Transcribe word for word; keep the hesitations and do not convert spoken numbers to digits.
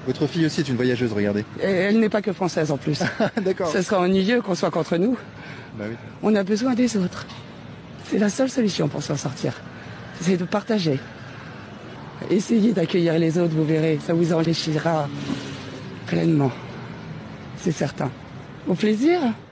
Votre fille aussi est une voyageuse, regardez. Et elle n'est pas que française en plus. D'accord. Ce sera ennuyeux qu'on soit contre nous. Bah oui. On a besoin des autres. C'est la seule solution pour s'en sortir. C'est de partager. Essayez d'accueillir les autres, vous verrez, ça vous enrichira pleinement. C'est certain. Au plaisir.